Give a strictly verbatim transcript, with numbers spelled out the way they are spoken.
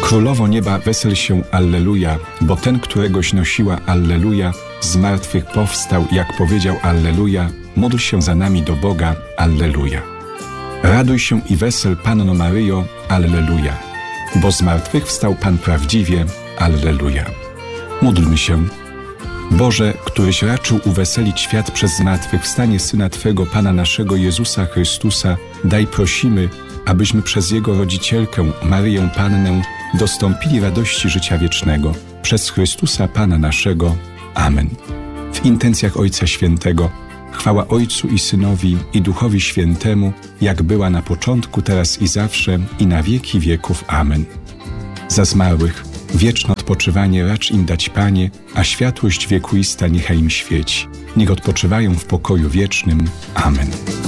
Królowo nieba, wesel się, alleluja, bo ten, któregoś nosiła, alleluja, z martwych powstał, jak powiedział, alleluja, módl się za nami do Boga, alleluja. Raduj się i wesel, Panno Maryjo, alleluja, bo z martwych wstał Pan prawdziwie, alleluja. Módlmy się. Boże, któryś raczył uweselić świat przez zmartwychwstanie Syna Twego, Pana naszego Jezusa Chrystusa, daj prosimy, abyśmy przez Jego rodzicielkę, Maryję Pannę, dostąpili radości życia wiecznego. Przez Chrystusa Pana naszego. Amen. W intencjach Ojca Świętego, chwała Ojcu i Synowi, i Duchowi Świętemu, jak była na początku, teraz i zawsze, i na wieki wieków. Amen. Za zmarłych wieczne odpoczywanie racz im dać, Panie, a światłość wiekuista niechaj im świeci. Niech odpoczywają w pokoju wiecznym. Amen.